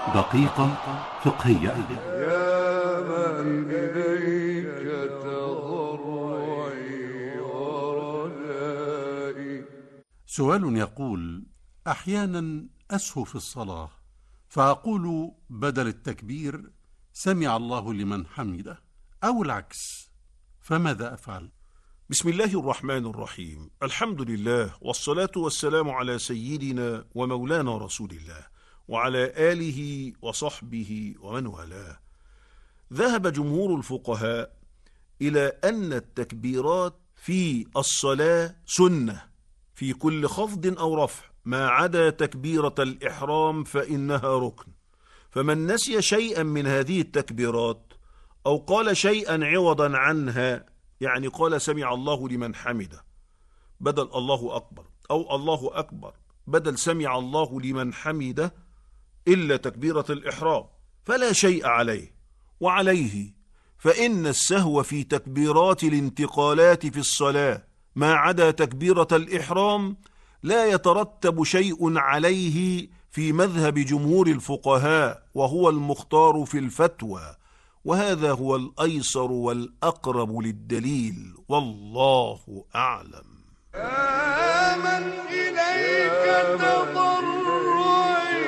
دقيقة فقهية. يا من إليك تضرعي ورجائي. سؤال يقول: أحيانا أسهو في الصلاة فأقول بدل التكبير سمع الله لمن حمده أو العكس، فماذا أفعل؟ بسم الله الرحمن الرحيم. الحمد لله والصلاة والسلام على سيدنا ومولانا رسول الله وعلى آله وصحبه ومن والاه. ذهب جمهور الفقهاء إلى أن التكبيرات في الصلاة سنة في كل خفض أو رفع ما عدا تكبيرة الإحرام فإنها ركن، فمن نسي شيئا من هذه التكبيرات أو قال شيئا عوضا عنها، يعني قال سمع الله لمن حمده بدل الله أكبر، أو الله أكبر بدل سمع الله لمن حمده إلا تكبيرة الإحرام، فلا شيء عليه. وعليه فإن السهو في تكبيرات الانتقالات في الصلاة ما عدا تكبيرة الإحرام لا يترتب شيء عليه في مذهب جمهور الفقهاء، وهو المختار في الفتوى، وهذا هو الأيسر والأقرب للدليل، والله أعلم. يا من إليك تضرعي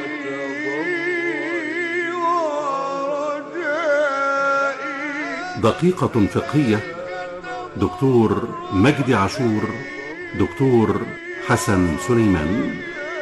ورجائي. دقيقة فقهية. دكتور مجدي عاشور، دكتور حسن سليمان.